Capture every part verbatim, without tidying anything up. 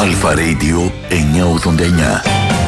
Αλφα Radio εννιακόσια ογδόντα εννιά.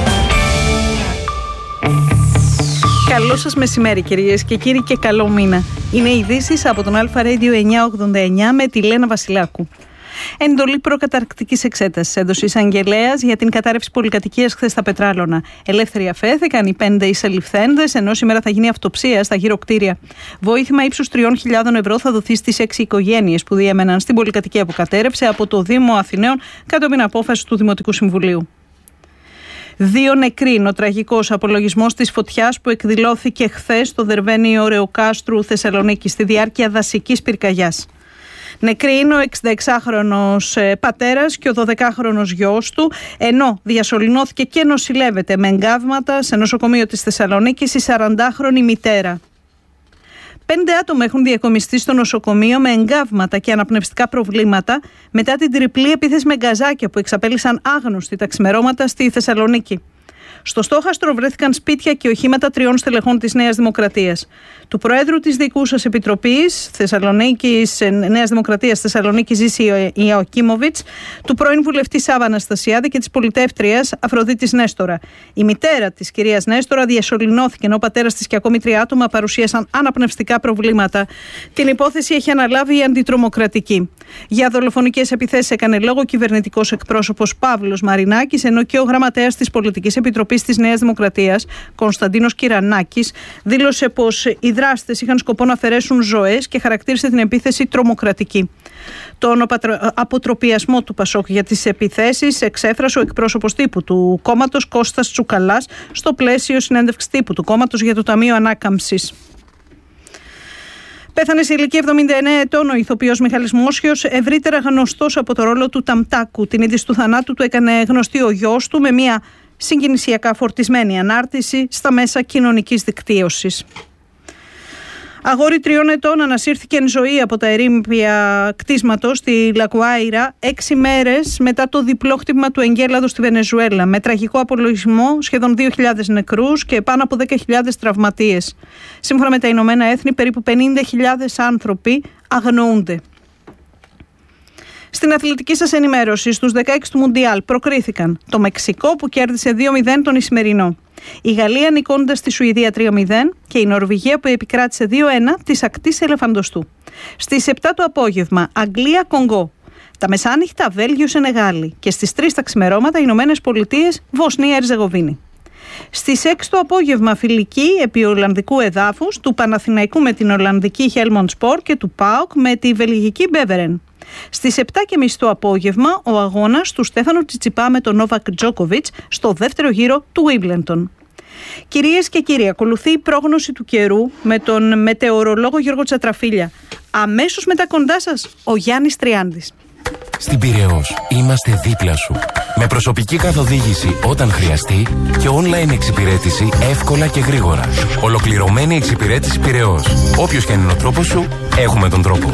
Καλό σας μεσημέρι κυρίες και κύριοι και καλό μήνα. Είναι ειδήσεις από τον Αλφα Radio εννιακόσια ογδόντα εννιά με τη Λένα Βασιλάκου. Εντολή προκαταρκτικής εξέτασης έδωσε εισαγγελέας για την κατάρρευση πολυκατοικίας χθες στα Πετράλωνα. Ελεύθεροι αφέθηκαν οι πέντε εισελιφθέντες, ενώ σήμερα θα γίνει αυτοψία στα γύρω κτίρια. Βοήθημα ύψους τριών χιλιάδων ευρώ θα δοθεί στις έξι οικογένειες που διέμεναν στην πολυκατοικία που κατέρευσε από το Δήμο Αθηναίων κατόπιν απόφαση του Δημοτικού Συμβουλίου. Δύο νεκροί είναι ο τραγικός απολογισμός της φωτιάς που εκδηλώθηκε χθες στο Δερβαίνιο Ρεοκάστρου Θεσσαλονίκη στη διάρκεια δασικής πυρκαγιάς. Νεκροί είναι ο εξήντα εξάχρονος πατέρας και ο δωδεκάχρονος γιος του, ενώ διασωληνώθηκε και νοσηλεύεται με εγκάβματα σε νοσοκομείο της Θεσσαλονίκης η σαραντάχρονη μητέρα. Πέντε άτομα έχουν διακομιστεί στο νοσοκομείο με εγκάβματα και αναπνευστικά προβλήματα μετά την τριπλή επίθεση με γκαζάκια που εξαπέλυσαν άγνωστοι τα ξημερώματα στη Θεσσαλονίκη. Στο στόχαστρο βρέθηκαν σπίτια και οχήματα τριών στελεχών της Νέας Δημοκρατίας. Του Προέδρου της Διοικούσας Επιτροπής Θεσσαλονίκης, Νέας Δημοκρατίας Θεσσαλονίκης Ζήση Ιωακίμοβιτς, του πρώην βουλευτή Σάβα Αναστασιάδη και της πολιτεύτριας Αφροδίτης Νέστορα. Η μητέρα της κυρίας Νέστορα διασωληνώθηκε, ενώ ο πατέρας της και ακόμη τρία άτομα παρουσίασαν αναπνευστικά προβλήματα. Την υπόθεση έχει αναλάβει η Αντιτρομοκρατική. Για δολοφονικές επιθέσεις έκανε λόγο ο κυβερνητικός εκπρόσωπος Παύλος Μαρινάκης, ενώ και ο γραμματέας της Πολιτικής Επιτροπής της Νέας Δημοκρατίας, Κωνσταντίνος Κυρανάκης, δήλωσε πως οι δράστες είχαν σκοπό να αφαιρέσουν ζωές και χαρακτήρισε την επίθεση τρομοκρατική. Τον αποτροπιασμό του Πασόκ για τις επιθέσεις εξέφρασε ο εκπρόσωπος τύπου του κόμματος Κώστας Τσουκαλάς στο πλαίσιο συνέντευξης τύπου του κόμματος για το Ταμείο Ανάκαμψης. Πέθανε σε ηλικία εβδομήντα εννέα ετών ο ηθοποιός Μιχάλης Μόσχιος, ευρύτερα γνωστός από το ρόλο του Ταμτάκου. Την είδηση του θανάτου του έκανε γνωστή ο γιος του με μια συγκινησιακά φορτισμένη ανάρτηση στα μέσα κοινωνικής δικτύωσης. Αγόρι τριών ετών ανασύρθηκε εν ζωή από τα ερείπια κτίσματος στη Λακουάιρα έξι μέρες μετά το διπλό χτύπημα του εγκέλαδου στη Βενεζουέλα, με τραγικό απολογισμό σχεδόν δύο χιλιάδες νεκρούς και πάνω από δέκα χιλιάδες τραυματίες. Σύμφωνα με τα Ηνωμένα Έθνη, περίπου πενήντα χιλιάδες άνθρωποι αγνοούνται. Στην αθλητική σας ενημέρωση, στους δεκαέξι του Μουντιάλ προκρίθηκαν το Μεξικό που κέρδισε δύο μηδέν τον Ισημερινό, η Γαλλία νικώντας τη Σουηδία τρία μηδέν και η Νορβηγία που επικράτησε δύο ένα της ακτής Ελεφαντοστού. Στις επτά το απόγευμα Αγγλία-Κονγκό, τα μεσάνυχτα Βέλγιο-Σενεγάλη και στις τρεις τα ξημερώματα Ηνωμένες Πολιτείες Βοσνία-Ερζεγοβίνη. Στις έξι το απόγευμα φιλική επί Ολλανδικού εδάφους του Παναθηναϊκού με την Ολλανδική Helmond Sport και του ΠΑΟΚ με τη Βελγική Μπέβερεν. Στις επτά και μισή το απόγευμα ο αγώνας του Στέφανο Τσιτσιπά με τον Νόβακ Τζόκοβιτς στο δεύτερο γύρο του Wimbledon. Κυρίες και κύριοι, ακολουθεί η πρόγνωση του καιρού με τον μετεωρολόγο Γιώργο Τσατραφίλια. Αμέσως μετά κοντά σας ο Γιάννης Τριάντης. Στην Πειραιώς είμαστε δίπλα σου. Με προσωπική καθοδήγηση όταν χρειαστεί και online εξυπηρέτηση εύκολα και γρήγορα. Ολοκληρωμένη εξυπηρέτηση Πειραιώς. Όποιος και αν είναι ο τρόπος σου, έχουμε τον τρόπο.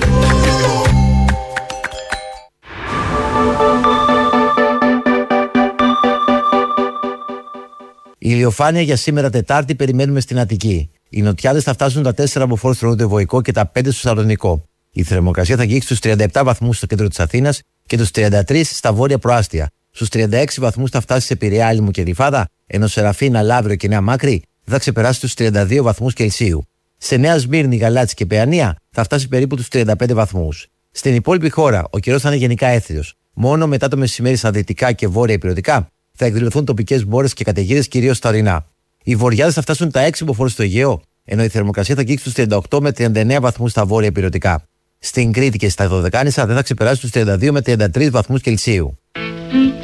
Η ηλιοφάνεια για σήμερα Τετάρτη περιμένουμε στην Αττική. Οι νοτιάδες θα φτάσουν τα τέσσερα μποφόρ στο νοτιοβοϊκό και τα πέντε στο Σαλονικό. Η θερμοκρασία θα αγγίξει στους τριάντα επτά βαθμούς στο κέντρο της Αθήνας και τους τριάντα τρεις στα βόρεια προάστια. Στους τριάντα έξι βαθμούς θα φτάσει σε Πειραιά, Άλυμο και Γλυφάδα, ενώ Σεραφίνα, Λαύριο και Νέα Μάκρη θα ξεπεράσει τους τριάντα δύο βαθμούς Κελσίου. Σε Νέα Σμύρνη, Γαλάτσι και Παιανία θα φτάσει περίπου τους τριάντα πέντε βαθμούς. Στην υπόλοιπη χώρα ο καιρός θα είναι γενικά έθριος. Μόνο μετά το μεσημέρι στα δυτικά και βόρεια υπηρετικά θα εκδηλωθούν τοπικές μπόρες και καταιγίδες, κυρίως στα ορεινά. Οι βορειάδες θα φτάσουν τα έξι μποφόρ στο Αιγαίο, ενώ η θερμοκρασία θα αγγίξει τους τριάντα οκτώ με τριάντα εννέα βαθμούς στα βόρεια υπηρετικά. Στην Κρήτη και στα Δωδεκάνησα δεν θα ξεπεράσει τους τριάντα δύο με τριάντα τρεις βαθμούς Κελσίου.